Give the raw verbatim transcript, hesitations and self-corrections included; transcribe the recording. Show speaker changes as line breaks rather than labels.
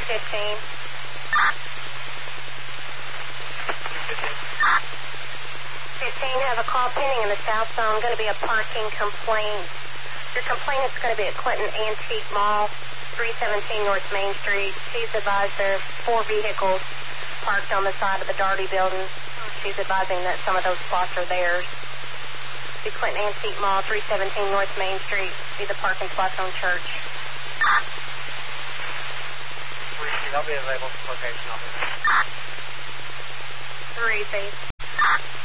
fifteen. fifteen, have a call pending in the South Zone. Going to be a parking complaint. Your complaint is going to be at Clinton Antique Mall, three seventeen North Main Street. She's advised there are four vehicles parked on the side of the Darty building. She's advising that some of those spots are theirs. The Clinton Antique Mall, three seventeen North Main Street. See the parking spots on Church.
I'll be available for location. I'll be there.
Three, please.